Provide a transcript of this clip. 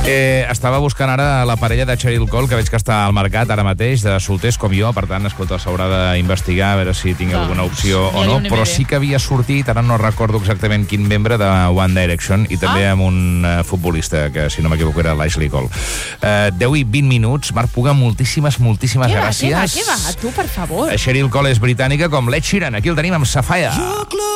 Estava buscant ara la parella de Cheryl Cole, que veig que està al mercat ara mateix, de solters com jo, per tant, escolta, s'haurà d'investigar a veure si tinc alguna opció o no, però sí que havia sortit, ara no recordo exactament quin membre de One Direction, i també amb un futbolista, que si no m'equivoco era l'Ashley Cole. 10 i 20 minuts, Marc Puga, moltíssimes gràcies. Què va? Tu, per favor. Cheryl Cole és britànica com l'Ed Sheeran, aquí el tenim amb Sapphire.